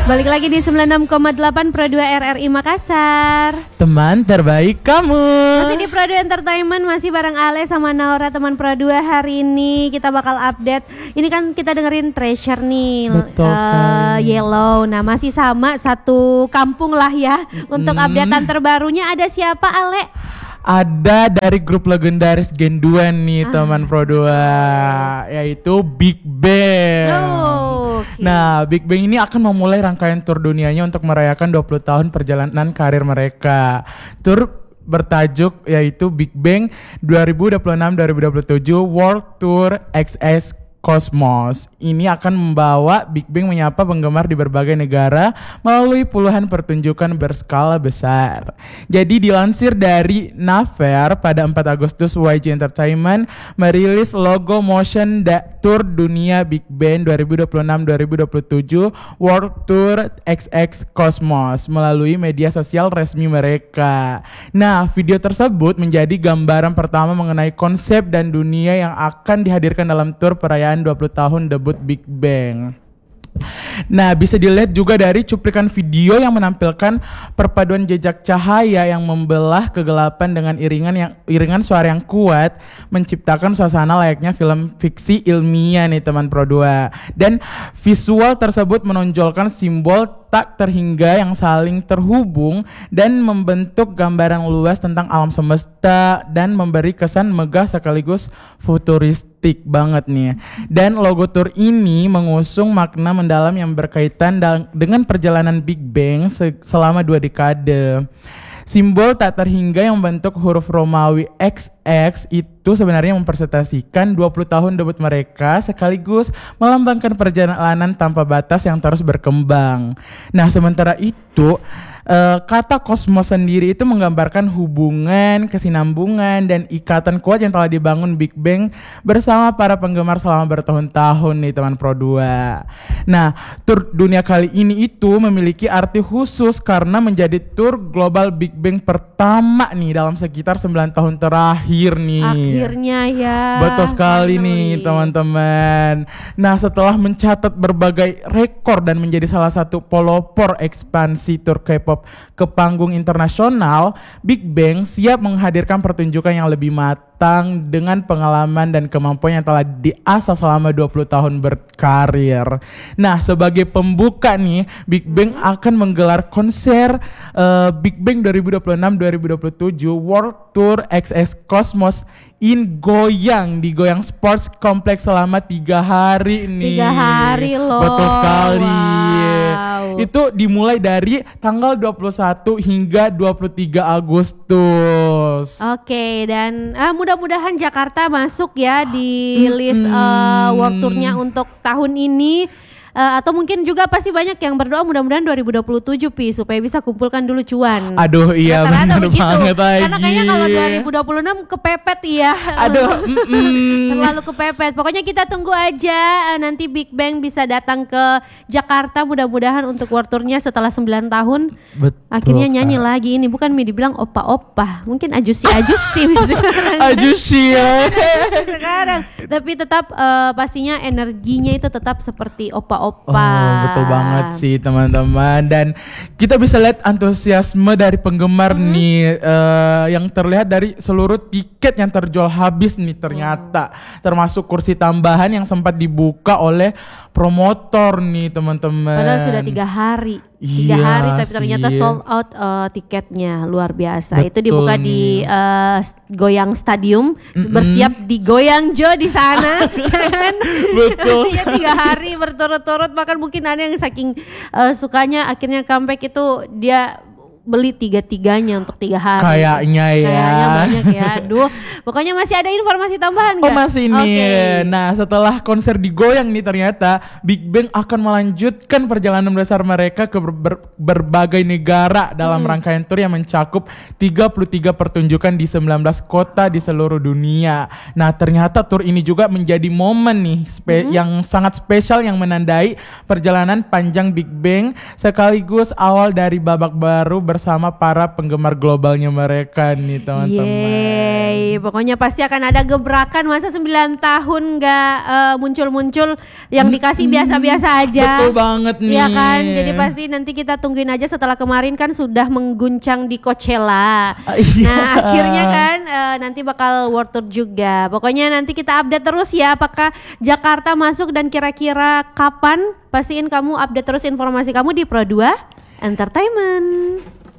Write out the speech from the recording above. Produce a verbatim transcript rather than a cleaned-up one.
Balik lagi di sembilan puluh enam koma delapan Pro dua R R I Makassar. Teman terbaik kamu. Masih di Pro dua Entertainment, masih bareng Ale sama Naura teman Pro dua. Hari ini kita bakal update. Ini kan kita dengerin Treasure nih. Betul uh, sekali. Yellow. Nah, masih sama satu kampung lah ya. Untuk Hmm. updatean terbarunya ada siapa, Ale? Ada dari grup legendaris Gen dua nih Ah. teman Pro dua, yaitu Big Bang. Oh, okay. Nah, Big Bang ini akan memulai rangkaian tur dunianya untuk merayakan dua puluh tahun perjalanan karir mereka. Tur bertajuk yaitu Big Bang dua ribu dua puluh enam dua ribu dua puluh tujuh World Tour X X Cosmos. Ini akan membawa Big Bang menyapa penggemar di berbagai negara melalui puluhan pertunjukan berskala besar. Jadi dilansir dari Naver, pada empat Agustus Y G Entertainment merilis logo motion da- tour dunia Big Bang dua ribu dua puluh enam dua ribu dua puluh tujuh World Tour X X Cosmos melalui media sosial resmi mereka. Nah, video tersebut menjadi gambaran pertama mengenai konsep dan dunia yang akan dihadirkan dalam tur perayaan dua puluh tahun debut Big Bang. Nah, bisa dilihat juga dari cuplikan video yang menampilkan perpaduan jejak cahaya yang membelah kegelapan dengan iringan yang iringan suara yang kuat, menciptakan suasana layaknya film fiksi ilmiah nih teman Pro dua. Dan visual tersebut menonjolkan simbol tak terhingga yang saling terhubung dan membentuk gambaran luas tentang alam semesta dan memberi kesan megah sekaligus futuristik banget nih. Dan logo tour ini mengusung makna mendalam yang berkaitan dal- dengan perjalanan Big Bang se- selama dua dekade. Simbol tak terhingga yang membentuk huruf Romawi X X itu sebenarnya mempresentasikan dua puluh tahun debut mereka sekaligus melambangkan perjalanan tanpa batas yang terus berkembang. Nah, sementara itu uh, kata kosmos sendiri itu menggambarkan hubungan, kesinambungan, dan ikatan kuat yang telah dibangun Big Bang bersama para penggemar selama bertahun-tahun nih teman Pro dua. Nah, tur dunia kali ini itu memiliki arti khusus karena menjadi tur global Big Bang pertama nih dalam sekitar sembilan tahun terakhir nih. Akhirnya ya. Betul sekali finally. nih teman-teman. Nah, setelah mencatat berbagai rekor dan menjadi salah satu pelopor ekspansi tur K-pop ke panggung internasional, Big Bang siap menghadirkan pertunjukan yang lebih matang dengan pengalaman dan kemampuan yang telah diasah selama dua puluh tahun berkarir. Nah, sebagai pembuka nih, Big Bang akan menggelar konser uh, Big Bang dua ribu dua puluh enam dua ribu dua puluh tujuh World Tour X X Cosmos in Goyang di Goyang Sports Complex selama tiga hari nih. Tiga hari loh. Betul sekali. Wow. Itu dimulai dari tanggal dua puluh satu hingga dua puluh tiga Agustus. Oke, dan uh, mudah-mudahan Jakarta masuk ya di Mm-mm. list uh, world tournya untuk tahun ini. Uh, atau mungkin juga pasti banyak yang berdoa mudah-mudahan dua ribu dua puluh tujuh Pi supaya bisa kumpulkan dulu cuan. Aduh, iya Rata-rata benar begitu. banget lagi. Karena kayaknya kalau dua ribu dua puluh enam kepepet ya. Aduh, mm-mm. Terlalu kepepet. Pokoknya kita tunggu aja uh, nanti Big Bang bisa datang ke Jakarta mudah-mudahan untuk world tournya setelah sembilan tahun. Betul, Akhirnya nyanyi Kak. lagi. Ini bukan Mi dibilang opa-opa, mungkin ajusi-ajusi Ajusi ya. sekarang. Tapi tetap uh, pastinya energinya itu tetap seperti opa-opa. Oh, betul banget sih teman-teman. Dan kita bisa lihat antusiasme dari penggemar Hmm. nih uh, yang terlihat dari seluruh tiket yang terjual habis nih ternyata. Termasuk kursi tambahan yang sempat dibuka oleh promotor nih teman-teman. Padahal sudah tiga hari. Tiga Iya hari tapi ternyata sih. sold out uh, tiketnya, luar biasa. Itu Betul dibuka nih. di uh, Goyang Stadium, Mm-mm. bersiap di Goyang Jo di sana. Kan? Betul. Artinya tiga hari berturut-turut, bahkan mungkin ada yang saking uh, sukanya akhirnya comeback itu dia beli tiga-tiganya untuk tiga hari. Kayaknya ya. Kayaknya banyak ya. Aduh, pokoknya masih ada informasi tambahan Oh nggak? masih nih. Oke. Nah, setelah konser di Goyang nih ternyata Big Bang akan melanjutkan perjalanan besar mereka ke ber- ber- berbagai negara dalam Hmm. rangkaian tur yang mencakup tiga puluh tiga pertunjukan di sembilan belas kota di seluruh dunia. Nah, ternyata tur ini juga menjadi momen nih spe- Hmm. yang sangat spesial yang menandai perjalanan panjang Big Bang sekaligus awal dari babak baru bersama para penggemar globalnya mereka nih teman-teman. Yeay, pokoknya pasti akan ada gebrakan masa sembilan tahun nggak uh, muncul-muncul yang dikasih biasa-biasa aja. Betul banget nih. Iya kan, jadi pasti nanti kita tungguin aja setelah kemarin kan sudah mengguncang di Coachella. Uh, iya. Nah akhirnya kan uh, nanti bakal World Tour juga. Pokoknya nanti kita update terus ya apakah Jakarta masuk dan kira-kira kapan. Pastiin kamu update terus informasi kamu di Pro dua Entertainment.